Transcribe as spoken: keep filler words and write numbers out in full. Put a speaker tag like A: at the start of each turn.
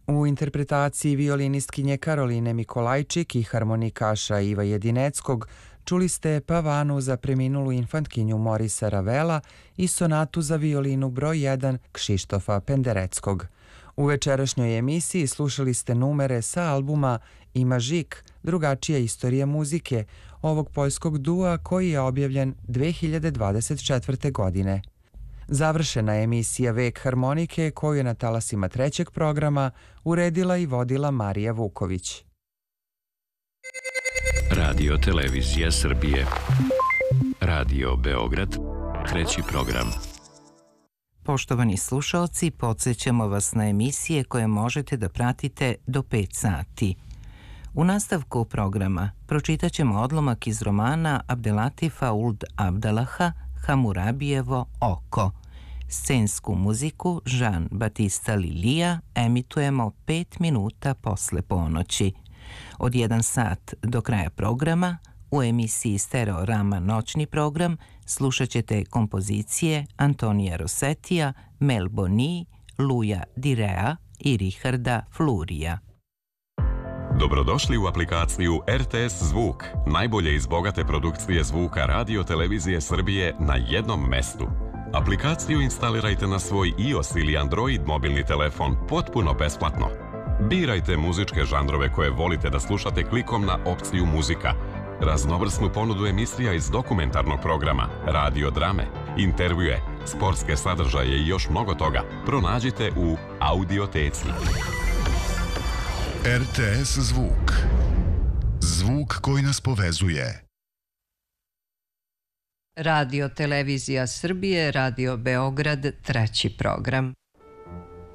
A: U interpretaciji violinistkinje Karoline Mikolajčik i harmonikaša Iva Jedineckog čuli ste Pavanu za preminulu infantkinju Morisa Ravela i sonatu za violinu broj jedan Kšištofa Pendereckog. U večerašnjoj emisiji slušali ste numere sa albuma Ima Žik, drugačija istorija muzike, ovog poljskog dua koji je objavljen dve hiljade dvadeset četvrte. godine. Završena je emisija Vek harmonike koju je na talasima trećeg programa uredila i vodila Marija Vuković.
B: Radio Televizija Srbije. Radio Beograd, treći program.
C: Poštovani slušalci, podsjećamo vas na emisije koje možete da pratite do pet sati. U nastavku programa pročitat ćemo odlomak iz romana Abdelatifa Uld Abdalaha Hamurabijevo oko. Scensku muziku Jean Batista Lilija emitujemo pet minuta posle ponoći. Od jedan sat do kraja programa u emisiji Stereo Rama noćni program slušat ćete kompozicije Antonija Rosetija, Mel Boni, Luja Direa i Richarda Flurija.
D: Dobrodošli u aplikaciju R T S Zvuk, najbolje iz bogate produkcije zvuka Radio Televizije Srbije na jednom mestu. Aplikaciju instalirajte na svoj iOS ili Android mobilni telefon potpuno besplatno. Birajte muzičke žanrove koje volite da slušate klikom na opciju muzika, raznovrsnu ponudu emisija iz dokumentarnog programa, radio drame, intervjue, sportske sadržaje i još mnogo toga pronađite u Audioteci.
E: R T S Zvuk. Zvuk koji nas povezuje.
F: Radio Televizija Srbije, Radio Beograd, treći program.